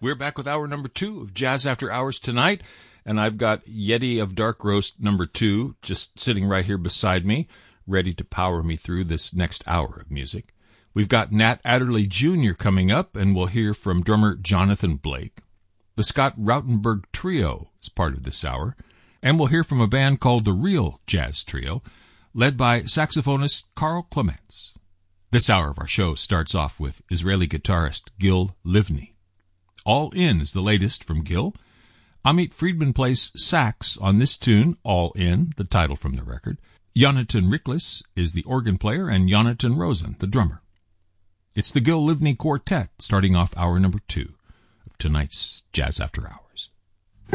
We're back with hour number 2 of Jazz After Hours tonight, and I've got Yeti of Dark Roast number 2 just sitting right here beside me, ready to power me through this next hour of music. We've got Nat Adderley Jr. coming up, and we'll hear from drummer Jonathan Blake. The Scott Rautenberg Trio is part of this hour, and we'll hear from a band called the Real Jazz Trio, led by saxophonist Carl Clements. This hour of our show starts off with Israeli guitarist Gil Livni. All In is the latest from Gil. Amit Friedman plays sax on this tune, All In, the title from the record. Jonathan Riklis is the organ player, and Jonathan Rosen, the drummer. It's the Gil Livni Quartet, starting off hour number 2 of tonight's Jazz After Hours.